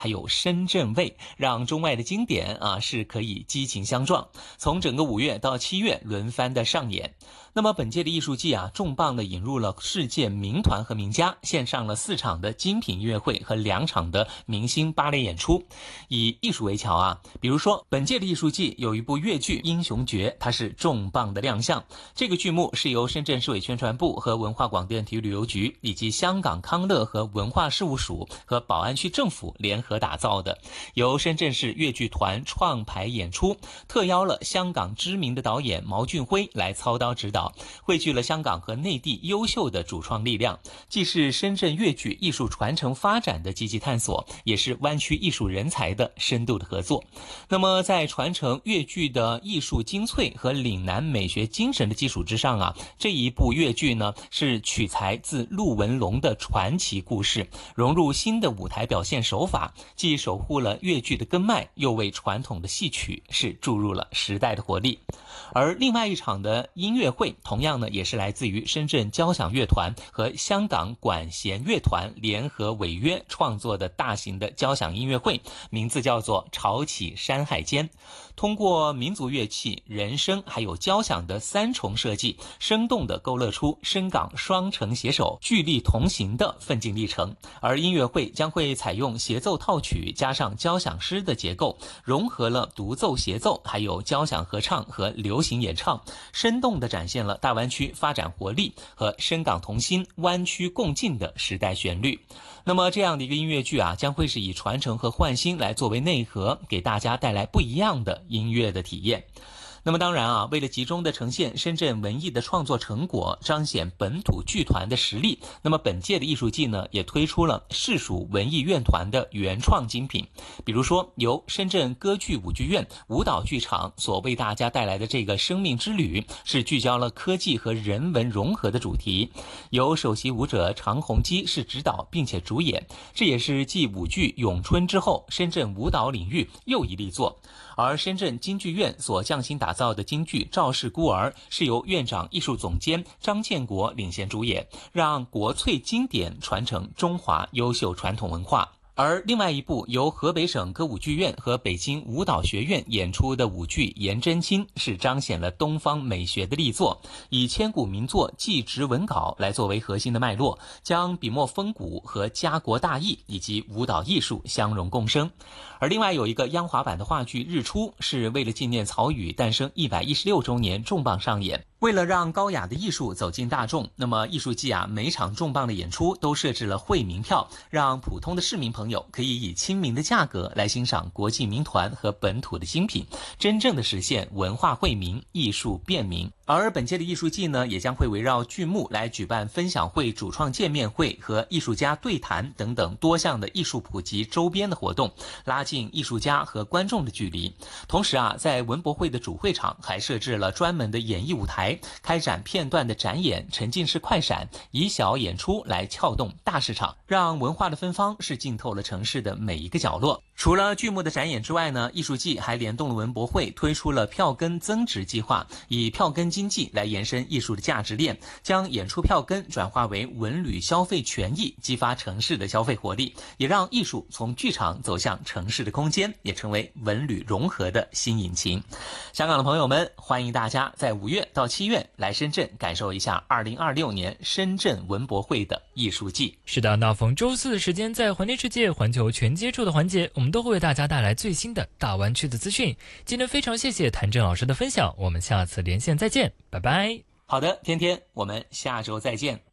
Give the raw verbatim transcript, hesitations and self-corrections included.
还有深圳味，让中外的经典啊是可以激情相撞，从整个五月到七月轮番的上演。那么本届的艺术季啊，重磅的引入了世界名团和名家，献上了四场的精品音乐会和两场的明星芭蕾演出，以艺术为桥啊。比如说本届的艺术季有一部粤剧《英雄诀》，它是重磅的亮相。这个剧目是由深圳市委宣传部和文化广电体育旅游局以及香港康乐和文化事务署和宝安区政府联合打造的，由深圳市粤剧团创排演出，特邀了香港知名的导演毛俊辉来操刀指导，汇聚了香港和内地优秀的主创力量，既是深圳粤剧艺术传承发展的积极探索，也是湾区艺术人才的深度的合作。那么在传承粤剧的艺术精粹和岭南美学精神的基础之上啊，这一部粤剧呢是取材自陆文龙的传奇故事，融入新的舞台表现手法，既守护了粤剧的根脉，又为传统的戏曲是注入了时代的活力。而另外一场的音乐会同样呢也是来自于深圳交响乐团和香港管弦乐团联合违约创作的大型的交响音乐会，名字叫做潮起山海间。通过民族乐器、人声还有交响的三重设计，生动地勾勒出深港双城携手、聚力同行的奋进历程。而音乐会将会采用协奏套曲加上交响诗的结构，融合了独奏协奏还有交响合唱和流行演唱，生动地展现了大湾区发展活力和深港同心、湾区共进的时代旋律。那么这样的一个音乐剧啊，将会是以传承和焕新来作为内核，给大家带来不一样的音乐的体验。那么当然啊，为了集中的呈现深圳文艺的创作成果，彰显本土剧团的实力，那么本届的艺术季呢，也推出了市属文艺院团的原创精品。比如说由深圳歌剧舞剧院舞蹈剧场所为大家带来的这个生命之旅，是聚焦了科技和人文融合的主题，由首席舞者常宏基是指导并且主演，这也是继舞剧咏春之后，深圳舞蹈领域又一力作。而深圳京剧院所匠心打造的京剧《赵氏孤儿》是由院长艺术总监张建国领衔主演，让国粹经典传承中华优秀传统文化。而另外一部由河北省歌舞剧院和北京舞蹈学院演出的舞剧《颜真卿》是彰显了东方美学的力作，以千古名作祭侄文稿来作为核心的脉络，将笔墨风骨和家国大义以及舞蹈艺术相融共生。而另外有一个央华版的话剧《日出》，是为了纪念曹禺诞生一百一十六周年重磅上演。为了让高雅的艺术走进大众，那么艺术季啊，每场重磅的演出都设置了惠民票，让普通的市民朋友可以以亲民的价格来欣赏国际名团和本土的精品，真正的实现文化惠民、艺术便民。而本届的艺术季呢，也将会围绕剧目来举办分享会、主创见面会和艺术家对谈等等多项的艺术普及周边的活动，拉近艺术家和观众的距离。同时啊，在文博会的主会场还设置了专门的演艺舞台，开展片段的展演、沉浸式快闪，以小演出来撬动大市场，让文化的芬芳是浸透了城市的每一个角落。除了剧目的展演之外呢，艺术季还联动了文博会，推出了票根增值计划，以票根经济来延伸艺术的价值链，将演出票根转化为文旅消费权益，激发城市的消费活力，也让艺术从剧场走向城市的空间，也成为文旅融合的新引擎。香港的朋友们，欢迎大家在五月到七月来深圳感受一下二零二六年深圳文博会的艺术季。 是的，那逢周四的时间，在环天世界环球全接触的环节，我们都会为大家带来最新的大湾区的资讯。今天非常谢谢谭震老师的分享，我们下次连线再见，拜拜。 好的，天天，我们下周再见。